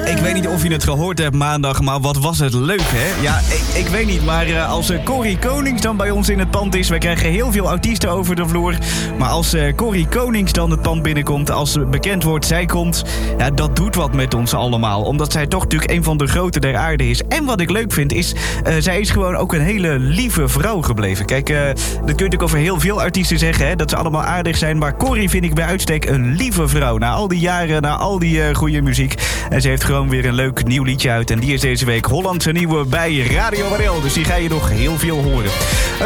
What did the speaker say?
Ik weet niet of je het gehoord hebt maandag, maar wat was het leuk, hè? Ja, ik weet niet, maar als Corrie Konings dan bij ons in het pand is... wij krijgen heel veel artiesten over de vloer... maar als Corrie Konings dan het pand binnenkomt, als bekend wordt, zij komt... ja, dat doet wat met ons allemaal, omdat zij toch natuurlijk een van de grote der aarde is. En wat ik leuk vind is, zij is gewoon ook een hele lieve vrouw gebleven. Kijk, dat kun je natuurlijk over heel veel artiesten zeggen, hè, dat ze allemaal aardig zijn... maar Corrie vind ik bij uitstek een lieve vrouw. Na al die jaren, na al die goede muziek. En ze heeft gewoon weer een leuk nieuw liedje uit. En die is deze week Hollandse Nieuwe bij Radio Waddel. Dus die ga je nog heel veel horen.